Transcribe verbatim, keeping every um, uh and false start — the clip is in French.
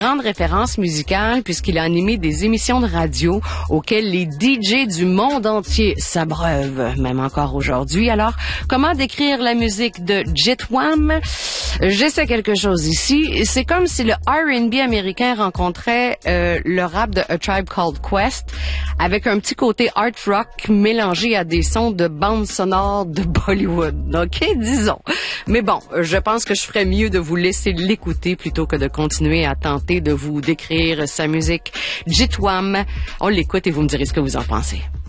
grande référence musicale puisqu'il a animé des émissions de radio auxquelles les D J du monde entier s'abreuvent, même encore aujourd'hui. Alors, comment décrire la musique de Jitwam? J'essaie quelque chose ici. C'est comme si le R and B américain rencontrait euh, le rap de A Tribe Called Quest avec un petit côté art rock mélangé à des sons de bande sonore de Bollywood. OK, disons. Mais bon, je pense que je ferais mieux de vous laisser l'écouter plutôt que de continuer à tenter de vous décrire sa musique. Jitwam, on l'écoute et vous me direz ce que vous en pensez.